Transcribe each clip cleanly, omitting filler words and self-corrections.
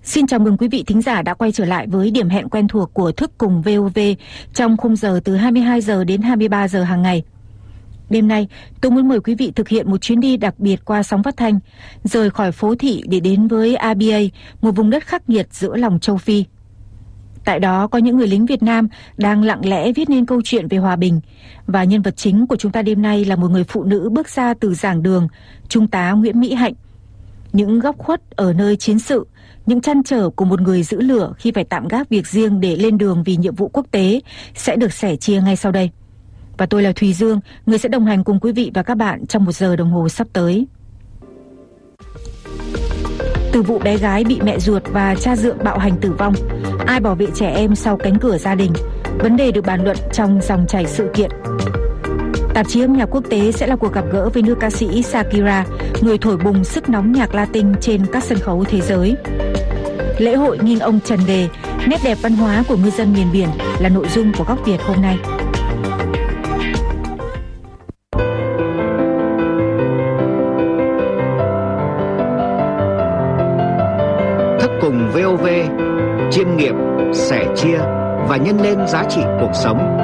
Xin chào mừng quý vị thính giả đã quay trở lại với điểm hẹn quen thuộc của Thức Cùng VOV trong khung giờ từ 22 giờ đến 23 giờ hàng ngày. Đêm nay, tôi muốn mời quý vị thực hiện một chuyến đi đặc biệt qua sóng phát thanh, rời khỏi phố thị để đến với ABA, một vùng đất khắc nghiệt giữa lòng châu Phi. Tại đó có những người lính Việt Nam đang lặng lẽ viết nên câu chuyện về hòa bình, và nhân vật chính của chúng ta đêm nay là một người phụ nữ bước ra từ giảng đường, Trung tá Nguyễn Mỹ Hạnh. Những góc khuất ở nơi chiến sự, những trăn trở của một người giữ lửa khi phải tạm gác việc riêng để lên đường vì nhiệm vụ quốc tế sẽ được sẻ chia ngay sau đây. Và tôi là Thùy Dương, người sẽ đồng hành cùng quý vị và các bạn trong 1 giờ đồng hồ sắp tới. Từ vụ bé gái bị mẹ ruột và cha dượng bạo hành tử vong, ai bảo vệ trẻ em sau cánh cửa gia đình? Vấn đề được bàn luận trong dòng chảy sự kiện. Tạp chí âm nhạc quốc tế sẽ là cuộc gặp gỡ với nữ ca sĩ Shakira, người thổi bùng sức nóng nhạc Latin trên các sân khấu thế giới. Lễ hội nghinh ông Trần Đề, nét đẹp văn hóa của ngư dân miền biển là nội dung của Góc Việt hôm nay. Thức Cùng VOV, chiêm nghiệm, sẻ chia và nhân lên giá trị cuộc sống.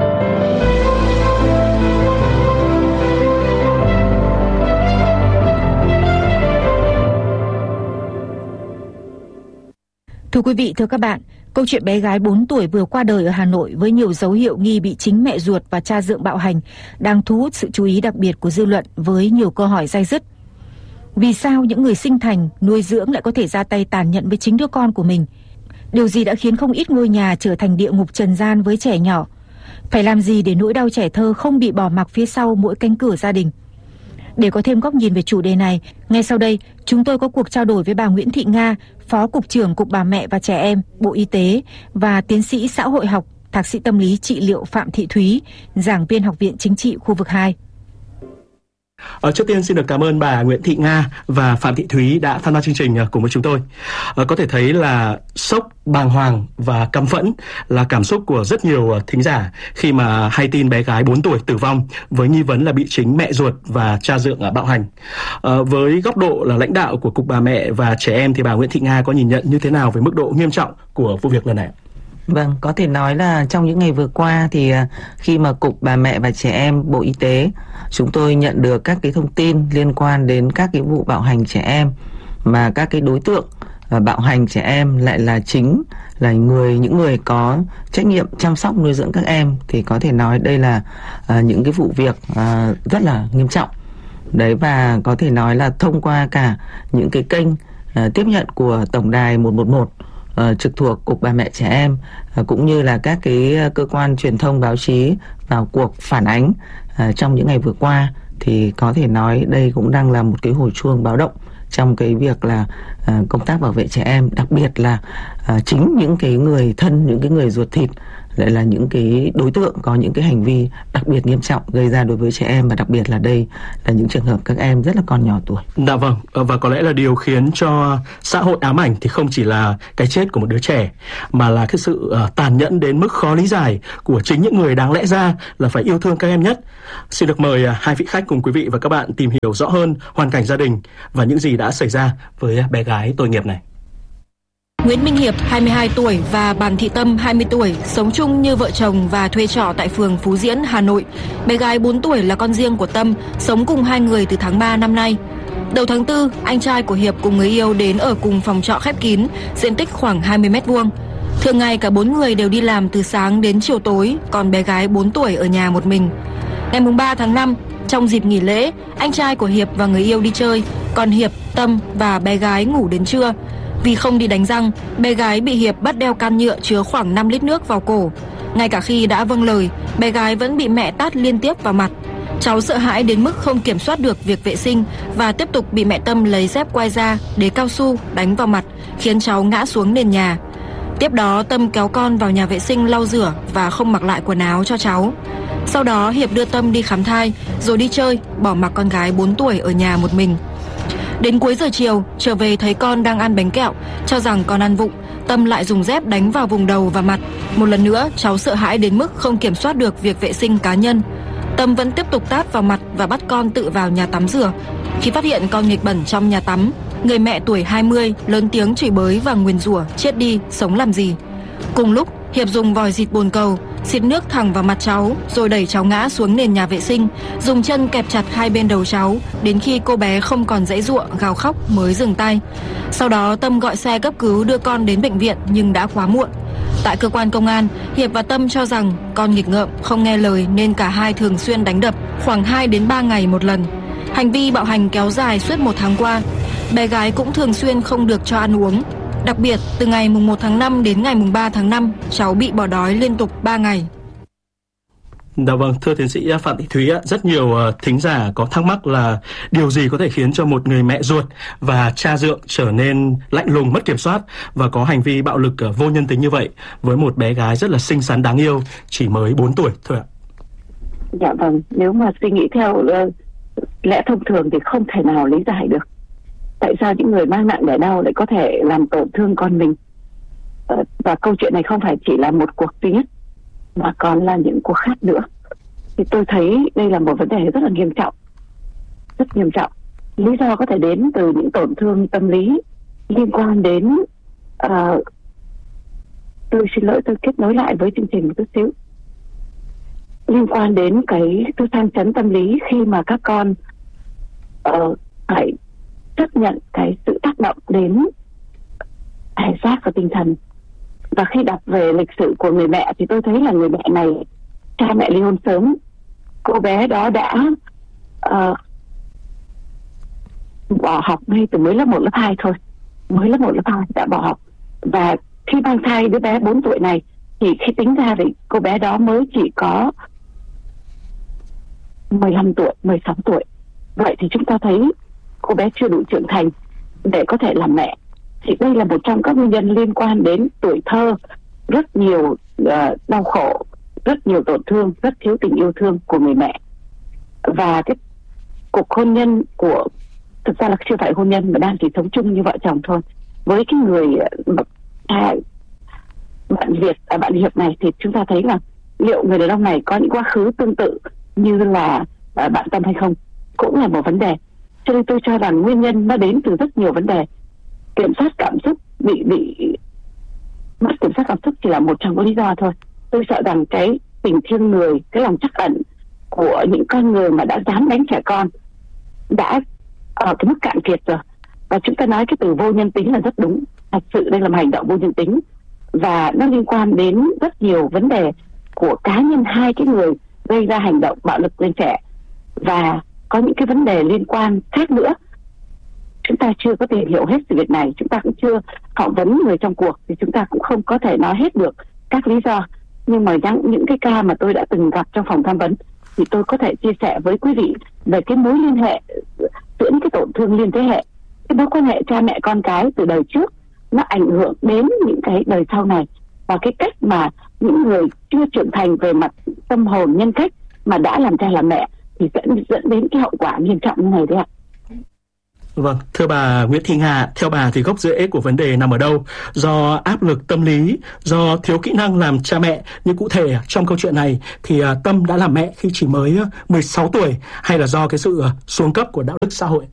Thưa quý vị, thưa các bạn, câu chuyện bé gái 4 tuổi vừa qua đời ở Hà Nội với nhiều dấu hiệu nghi bị chính mẹ ruột và cha dượng bạo hành đang thu hút sự chú ý đặc biệt của dư luận với nhiều câu hỏi day dứt. Vì sao những người sinh thành, nuôi dưỡng lại có thể ra tay tàn nhẫn với chính đứa con của mình? Điều gì đã khiến không ít ngôi nhà trở thành địa ngục trần gian với trẻ nhỏ? Phải làm gì để nỗi đau trẻ thơ không bị bỏ mặc phía sau mỗi cánh cửa gia đình? Để có thêm góc nhìn về chủ đề này, ngay sau đây chúng tôi có cuộc trao đổi với bà Nguyễn Thị Nga, Phó Cục trưởng Cục Bà Mẹ và Trẻ Em, Bộ Y tế, và tiến sĩ xã hội học, Thạc sĩ tâm lý trị liệu Phạm Thị Thúy, giảng viên Học viện Chính trị khu vực 2. Trước tiên xin được cảm ơn bà Nguyễn Thị Nga và Phạm Thị Thúy đã tham gia chương trình cùng với chúng tôi. Có thể thấy là sốc, bàng hoàng và căm phẫn là cảm xúc của rất nhiều thính giả khi mà hay tin bé gái 4 tuổi tử vong với nghi vấn là bị chính mẹ ruột và cha dượng bạo hành. Với góc độ là lãnh đạo của Cục Bà Mẹ và Trẻ Em thì bà Nguyễn Thị Nga có nhìn nhận như thế nào về mức độ nghiêm trọng của vụ việc lần này? Vâng, có thể nói là trong những ngày vừa qua thì khi mà Cục Bà Mẹ và Trẻ Em Bộ Y tế chúng tôi nhận được các cái thông tin liên quan đến các cái vụ bạo hành trẻ em, mà các cái đối tượng bạo hành trẻ em lại là chính là những người có trách nhiệm chăm sóc nuôi dưỡng các em, thì có thể nói đây là những cái vụ việc rất là nghiêm trọng. Đấy, và có thể nói là thông qua cả những cái kênh tiếp nhận của Tổng đài 111 trực thuộc Cục Bà Mẹ Trẻ Em, cũng như là các cái cơ quan truyền thông báo chí vào cuộc phản ánh trong những ngày vừa qua, thì có thể nói đây cũng đang là một cái hồi chuông báo động trong cái việc là công tác bảo vệ trẻ em, đặc biệt là chính những cái người thân, những cái người ruột thịt lại là những cái đối tượng có những cái hành vi đặc biệt nghiêm trọng gây ra đối với trẻ em, và đặc biệt là đây là những trường hợp các em rất là còn nhỏ tuổi. Dạ vâng, và có lẽ là điều khiến cho xã hội ám ảnh thì không chỉ là cái chết của một đứa trẻ, mà là cái sự tàn nhẫn đến mức khó lý giải của chính những người đáng lẽ ra là phải yêu thương các em nhất. Xin được mời hai vị khách cùng quý vị và các bạn tìm hiểu rõ hơn hoàn cảnh gia đình và những gì đã xảy ra với bé gái tội nghiệp này. Nguyễn Minh Hiệp, 22 tuổi và Bàn Thị Tâm, 20 tuổi, sống chung như vợ chồng và thuê trọ tại phường Phú Diễn, Hà Nội. Bé gái 4 tuổi là con riêng của Tâm, sống cùng hai người từ tháng 3 năm nay. Đầu tháng 4, anh trai của Hiệp cùng người yêu đến ở cùng phòng trọ khép kín, diện tích khoảng 20 m². Thường ngày cả 4 người đều đi làm từ sáng đến chiều tối, còn bé gái 4 tuổi ở nhà một mình. Ngày 3 tháng 5, trong dịp nghỉ lễ, anh trai của Hiệp và người yêu đi chơi, còn Hiệp, Tâm và bé gái ngủ đến trưa. Vì không đi đánh răng, bé gái bị Hiệp bắt đeo can nhựa chứa khoảng 5 lít nước vào cổ. Ngay cả khi đã vâng lời, bé gái vẫn bị mẹ tát liên tiếp vào mặt. Cháu sợ hãi đến mức không kiểm soát được việc vệ sinh và tiếp tục bị mẹ Tâm lấy dép quai ra, đế cao su đánh vào mặt, khiến cháu ngã xuống nền nhà. Tiếp đó Tâm kéo con vào nhà vệ sinh lau rửa và không mặc lại quần áo cho cháu. Sau đó Hiệp đưa Tâm đi khám thai rồi đi chơi, bỏ mặc con gái 4 tuổi ở nhà một mình. Đến cuối giờ chiều, trở về thấy con đang ăn bánh kẹo, cho rằng con ăn vụng, Tâm lại dùng dép đánh vào vùng đầu và mặt. Một lần nữa, cháu sợ hãi đến mức không kiểm soát được việc vệ sinh cá nhân. Tâm vẫn tiếp tục tát vào mặt và bắt con tự vào nhà tắm rửa. Khi phát hiện con nghịch bẩn trong nhà tắm, người mẹ tuổi 20 lớn tiếng chửi bới và nguyền rủa chết đi, sống làm gì. Cùng lúc, Hiệp dùng vòi xịt bồn cầu, xịt nước thẳng vào mặt cháu, rồi đẩy cháu ngã xuống nền nhà vệ sinh, dùng chân kẹp chặt hai bên đầu cháu, đến khi cô bé không còn giãy giụa, gào khóc mới dừng tay. Sau đó Tâm gọi xe cấp cứu đưa con đến bệnh viện nhưng đã quá muộn. Tại cơ quan công an, Hiệp và Tâm cho rằng con nghịch ngợm, không nghe lời nên cả hai thường xuyên đánh đập, khoảng 2 đến 3 ngày một lần. Hành vi bạo hành kéo dài suốt 1 tháng qua. Bé gái cũng thường xuyên không được cho ăn uống. Đặc biệt, từ ngày 1 tháng 5 đến ngày 3 tháng 5, cháu bị bỏ đói liên tục 3 ngày. Dạ vâng, thưa tiến sĩ Phạm Thị Thúy, rất nhiều thính giả có thắc mắc là điều gì có thể khiến cho một người mẹ ruột và cha dượng trở nên lạnh lùng, mất kiểm soát và có hành vi bạo lực vô nhân tính như vậy với một bé gái rất là xinh xắn đáng yêu, chỉ mới 4 tuổi thôi ạ. Dạ vâng, nếu mà suy nghĩ theo lẽ thông thường thì không thể nào lý giải được. Tại sao những người mang nặng đẻ đau lại có thể làm tổn thương con mình? Và câu chuyện này không phải chỉ là một cuộc duy nhất, mà còn là những cuộc khác nữa. Thì tôi thấy đây là một vấn đề rất là nghiêm trọng, rất nghiêm trọng. Lý do có thể đến từ những tổn thương tâm lý liên quan đến tôi xin lỗi, tôi kết nối lại với chương trình một chút xíu, liên quan đến cái sang chấn tâm lý khi mà các con phải chấp nhận cái sự tác động đến thể xác và tinh thần. Và khi đọc về lịch sử của người mẹ thì tôi thấy là người mẹ này, cha mẹ ly hôn sớm, cô bé đó đã bỏ học ngay từ mới lớp 1, lớp 2 thôi, mới lớp 1, lớp 2 đã bỏ học. Và khi mang thai đứa bé 4 tuổi này thì khi tính ra thì cô bé đó mới chỉ có 15 tuổi, 16 tuổi. Vậy thì chúng ta thấy cô bé chưa đủ trưởng thành để có thể làm mẹ. Thì đây là một trong các nguyên nhân liên quan đến tuổi thơ, rất nhiều đau khổ, rất nhiều tổn thương, rất thiếu tình yêu thương của người mẹ. Và cái cuộc hôn nhân của, thực ra là chưa phải hôn nhân mà đang chỉ sống chung như vợ chồng thôi, với cái người bạn Hiệp này, thì chúng ta thấy là liệu người đàn ông này có những quá khứ tương tự như là bạn Tâm hay không, cũng là một vấn đề. Cho nên tôi cho rằng nguyên nhân nó đến từ rất nhiều vấn đề. Kiểm soát cảm xúc, bị mất kiểm soát cảm xúc chỉ là một trong các lý do thôi. Tôi sợ rằng cái tình thương người, cái lòng trắc ẩn của những con người mà đã dám đánh trẻ con đã ở cái mức cạn kiệt rồi. Và chúng ta nói cái từ vô nhân tính là rất đúng. Thật sự đây là một hành động vô nhân tính, và nó liên quan đến rất nhiều vấn đề của cá nhân hai cái người gây ra hành động bạo lực lên trẻ, và có những cái vấn đề liên quan khác nữa. Chúng ta chưa có tìm hiểu hết sự việc này, chúng ta cũng chưa phỏng vấn người trong cuộc, thì chúng ta cũng không có thể nói hết được các lý do. Nhưng mà những cái ca mà tôi đã từng gặp trong phòng tham vấn thì tôi có thể chia sẻ với quý vị về cái mối liên hệ giữa những cái tổn thương liên thế hệ, cái mối quan hệ cha mẹ con cái từ đời trước, nó ảnh hưởng đến những cái đời sau này, và cái cách mà những người chưa trưởng thành về mặt tâm hồn, nhân cách mà đã làm cha làm mẹ thì sẽ dẫn đến cái hậu quả nghiêm trọng như này đấy ạ. Vâng, thưa bà Nguyễn Thị Nga, theo bà thì gốc rễ của vấn đề nằm ở đâu? Do áp lực tâm lý, do thiếu kỹ năng làm cha mẹ, như cụ thể trong câu chuyện này thì Tâm đã làm mẹ khi chỉ mới 16 tuổi, hay là do cái sự xuống cấp của đạo đức xã hội?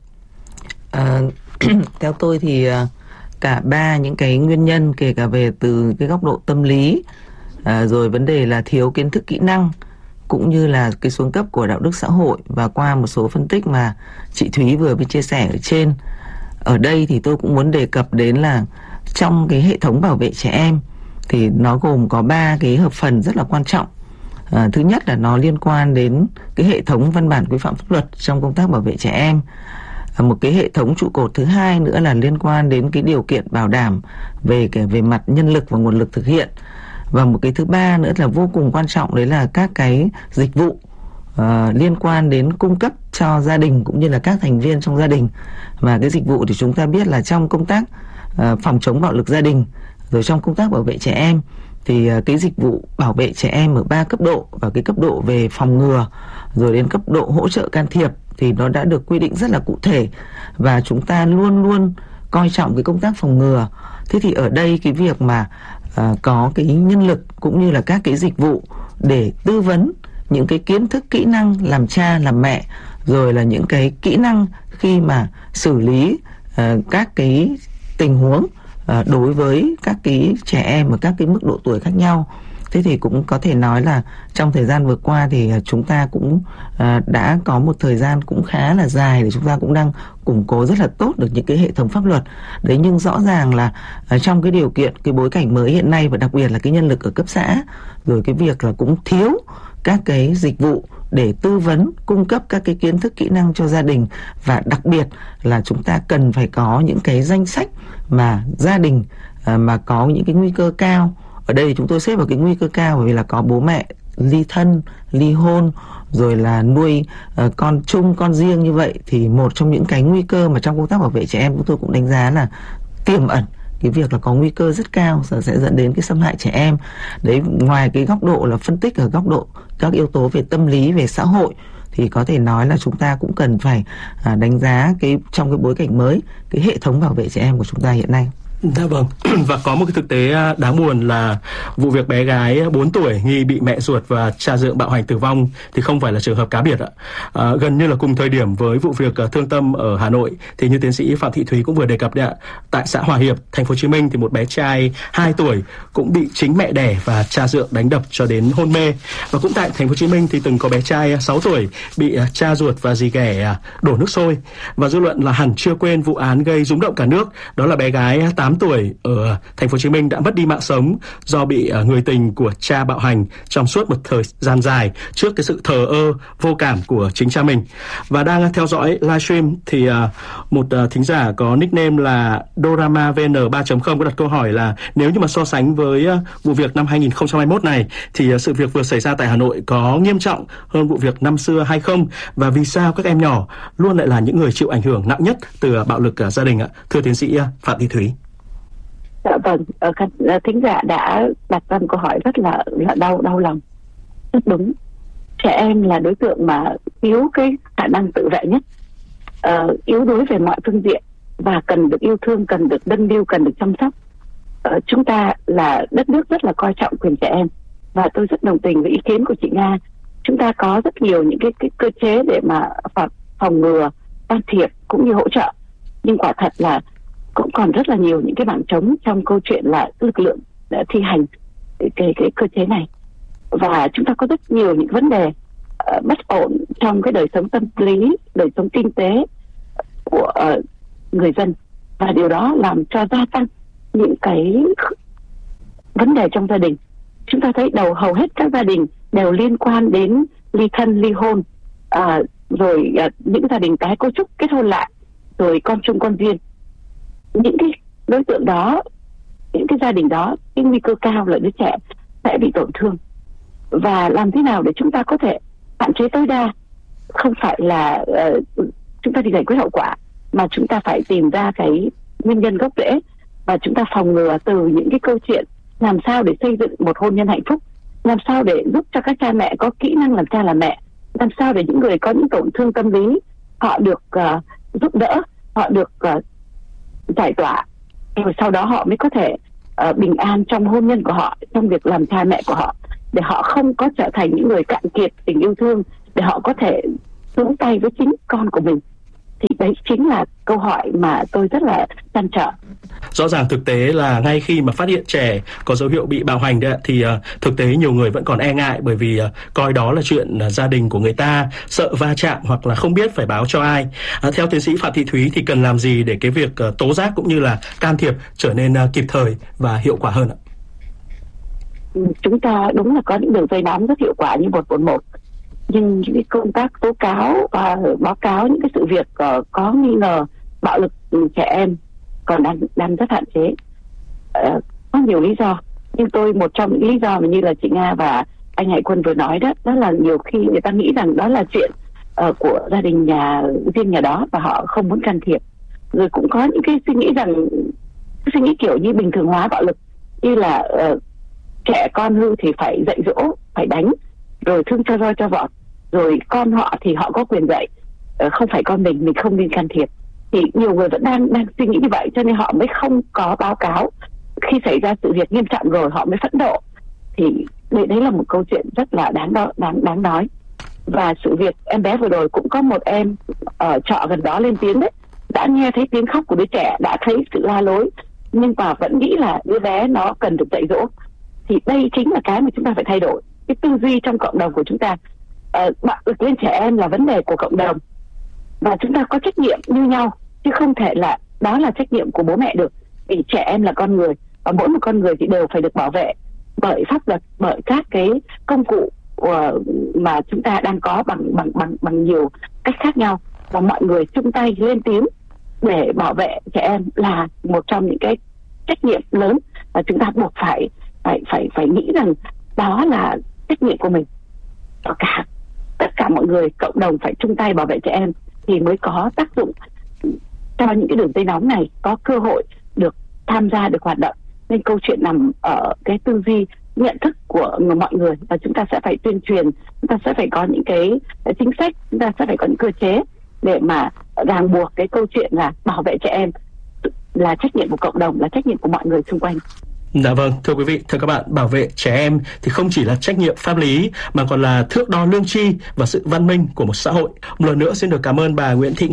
Theo tôi thì cả ba những cái nguyên nhân, kể cả về từ cái góc độ tâm lý, rồi vấn đề là thiếu kiến thức kỹ năng, cũng như là cái xuống cấp của đạo đức xã hội, và qua một số phân tích mà chị Thúy vừa mới chia sẻ ở trên. Ở đây thì tôi cũng muốn đề cập đến là trong cái hệ thống bảo vệ trẻ em thì nó gồm có 3 cái hợp phần rất là quan trọng. Thứ nhất là nó liên quan đến cái hệ thống văn bản quy phạm pháp luật trong công tác bảo vệ trẻ em. Một cái hệ thống trụ cột thứ hai nữa là liên quan đến cái điều kiện bảo đảm về mặt nhân lực và nguồn lực thực hiện. Và một cái thứ ba nữa là vô cùng quan trọng, đấy là các cái dịch vụ liên quan đến cung cấp cho gia đình cũng như là các thành viên trong gia đình. Và cái dịch vụ thì chúng ta biết là trong công tác phòng chống bạo lực gia đình, rồi trong công tác bảo vệ trẻ em thì cái dịch vụ bảo vệ trẻ em ở 3 cấp độ, và cái cấp độ về phòng ngừa rồi đến cấp độ hỗ trợ can thiệp thì nó đã được quy định rất là cụ thể, và chúng ta luôn luôn coi trọng cái công tác phòng ngừa. Thế thì ở đây cái việc mà có cái nhân lực cũng như là các cái dịch vụ để tư vấn những cái kiến thức kỹ năng làm cha làm mẹ, rồi là những cái kỹ năng khi mà xử lý các cái tình huống đối với các cái trẻ em ở các cái mức độ tuổi khác nhau. Thế thì cũng có thể nói là trong thời gian vừa qua thì chúng ta cũng đã có một thời gian cũng khá là dài để chúng ta cũng đang củng cố rất là tốt được những cái hệ thống pháp luật. Đấy, nhưng rõ ràng là trong cái điều kiện, cái bối cảnh mới hiện nay và đặc biệt là cái nhân lực ở cấp xã, rồi cái việc là cũng thiếu các cái dịch vụ để tư vấn, cung cấp các cái kiến thức, kỹ năng cho gia đình, và đặc biệt là chúng ta cần phải có những cái danh sách mà gia đình mà có những cái nguy cơ cao. Ở đây chúng tôi xếp vào cái nguy cơ cao bởi vì là có bố mẹ ly thân, ly hôn, rồi là nuôi con chung, con riêng như vậy, thì một trong những cái nguy cơ mà trong công tác bảo vệ trẻ em chúng tôi cũng đánh giá là tiềm ẩn cái việc là có nguy cơ rất cao sẽ dẫn đến cái xâm hại trẻ em. Đấy, ngoài cái góc độ là phân tích ở góc độ các yếu tố về tâm lý, về xã hội, thì có thể nói là chúng ta cũng cần phải đánh giá trong cái bối cảnh mới cái hệ thống bảo vệ trẻ em của chúng ta hiện nay. Dạ vâng. Và có một cái thực tế đáng buồn là vụ việc bé gái 4 tuổi nghi bị mẹ ruột và cha dượng bạo hành tử vong thì không phải là trường hợp cá biệt ạ. Gần như là cùng thời điểm với vụ việc thương tâm ở Hà Nội thì như tiến sĩ Phạm Thị Thúy cũng vừa đề cập đấy ạ, tại xã Hòa Hiệp, thành phố Hồ Chí Minh thì một bé trai 2 tuổi cũng bị chính mẹ đẻ và cha dượng đánh đập cho đến hôn mê. Và cũng tại thành phố Hồ Chí Minh thì từng có bé trai 6 tuổi bị cha ruột và dì ghẻ đổ nước sôi. Và dư luận là hẳn chưa quên vụ án gây rúng động cả nước, đó là bé gái 8 tuổi ở thành phố Hồ Chí Minh đã mất đi mạng sống do bị người tình của cha bạo hành trong suốt một thời gian dài trước cái sự thờ ơ vô cảm của chính cha mình. Và đang theo dõi livestream thì một thính giả có nickname là DoramaVN 3.0 có đặt câu hỏi là nếu như mà so sánh với vụ việc năm 2021 này thì sự việc vừa xảy ra tại Hà Nội có nghiêm trọng hơn vụ việc năm xưa hay không, và vì sao các em nhỏ luôn lại là những người chịu ảnh hưởng nặng nhất từ bạo lực gia đình ạ? Thưa tiến sĩ Phạm Thị Thúy. Dạ vâng, thính giả đã đặt ra một câu hỏi rất là đau lòng. Rất đúng. Trẻ em là đối tượng mà yếu cái khả năng tự vệ nhất, yếu đuối về mọi phương diện và cần được yêu thương, cần được nâng niu, cần được chăm sóc. Chúng ta là đất nước rất là coi trọng quyền trẻ em, và tôi rất đồng tình với ý kiến của chị Nga. Chúng ta có rất nhiều những cái cơ chế để mà phòng ngừa, can thiệp cũng như hỗ trợ, nhưng quả thật là cũng còn rất là nhiều những cái bằng trống trong câu chuyện là lực lượng đã thi hành cái cơ chế này. Và chúng ta có rất nhiều những vấn đề bất ổn trong cái đời sống tâm lý, đời sống kinh tế của người dân, và điều đó làm cho gia tăng những cái vấn đề trong gia đình. Chúng ta thấy hầu hết các gia đình đều liên quan đến ly thân, ly hôn, rồi những gia đình tái cấu trúc, kết hôn lại, rồi con chung con riêng. Những cái đối tượng đó, những cái gia đình đó, cái nguy cơ cao là đứa trẻ sẽ bị tổn thương. Và làm thế nào để chúng ta có thể hạn chế tối đa, không phải là chúng ta đi giải quyết hậu quả, mà chúng ta phải tìm ra cái nguyên nhân gốc rễ, và chúng ta phòng ngừa từ những cái câu chuyện làm sao để xây dựng một hôn nhân hạnh phúc, làm sao để giúp cho các cha mẹ có kỹ năng làm cha làm mẹ, làm sao để những người có những tổn thương tâm lý họ được giúp đỡ, họ được giải tỏa, rồi sau đó họ mới có thể bình an trong hôn nhân của họ, trong việc làm cha mẹ của họ, để họ không có trở thành những người cạn kiệt tình yêu thương, để họ có thể xuống tay với chính con của mình. Thì đấy chính là câu hỏi mà tôi rất là trăn trở. Rõ ràng thực tế là ngay khi mà phát hiện trẻ có dấu hiệu bị bạo hành đấy, thì thực tế nhiều người vẫn còn e ngại, bởi vì coi đó là chuyện gia đình của người ta, sợ va chạm hoặc là không biết phải báo cho ai. Theo tiến sĩ Phạm Thị Thúy thì cần làm gì để cái việc tố giác cũng như là can thiệp trở nên kịp thời và hiệu quả hơn ạ? Chúng ta đúng là có những đường dây nóng rất hiệu quả như 111, nhưng những cái công tác tố cáo và báo cáo những cái sự việc có nghi ngờ bạo lực trẻ em còn đang rất hạn chế. Có nhiều lý do, nhưng một trong những lý do mà như là chị Nga và anh Hải Quân vừa nói đó là nhiều khi người ta nghĩ rằng đó là chuyện của gia đình riêng nhà đó và họ không muốn can thiệp. Rồi cũng có những cái suy nghĩ kiểu như bình thường hóa bạo lực, như là trẻ con hư thì phải dạy dỗ, phải đánh, rồi thương cho roi cho vọt, rồi con họ thì họ có quyền dạy, không phải con mình không nên can thiệp. Thì nhiều người vẫn đang suy nghĩ như vậy, cho nên họ mới không có báo cáo. Khi xảy ra sự việc nghiêm trọng rồi họ mới phẫn nộ. Thì đấy là một câu chuyện rất là đáng nói. Và sự việc em bé vừa rồi cũng có một em ở trọ gần đó lên tiếng đấy, đã nghe thấy tiếng khóc của đứa trẻ, đã thấy sự la lối, nhưng mà vẫn nghĩ là đứa bé nó cần được dạy dỗ. Thì đây chính là cái mà chúng ta phải thay đổi, cái tư duy trong cộng đồng của chúng ta. Bạo lực lên trẻ em là vấn đề của cộng đồng, và chúng ta có trách nhiệm như nhau, chứ không thể là đó là trách nhiệm của bố mẹ được. Vì trẻ em là con người, và mỗi một con người thì đều phải được bảo vệ bởi pháp luật, bởi các cái công cụ mà chúng ta đang có bằng nhiều cách khác nhau, và mọi người chung tay lên tiếng để bảo vệ trẻ em là một trong những cái trách nhiệm lớn, và chúng ta buộc phải nghĩ rằng đó là trách nhiệm của mình. Và tất cả mọi người, cộng đồng phải chung tay bảo vệ trẻ em thì mới có tác dụng cho những cái đường dây nóng này có cơ hội được tham gia, được hoạt động. Nên câu chuyện nằm ở cái tư duy, nhận thức của mọi người, và chúng ta sẽ phải tuyên truyền, chúng ta sẽ phải có những cái chính sách, chúng ta sẽ phải có những cơ chế để mà ràng buộc cái câu chuyện là bảo vệ trẻ em là trách nhiệm của cộng đồng, là trách nhiệm của mọi người xung quanh. Dạ vâng, thưa quý vị, thưa các bạn, bảo vệ trẻ em thì không chỉ là trách nhiệm pháp lý mà còn là thước đo lương tri và sự văn minh của một xã hội. Một lần nữa xin được cảm ơn bà Nguyễn Thị Nga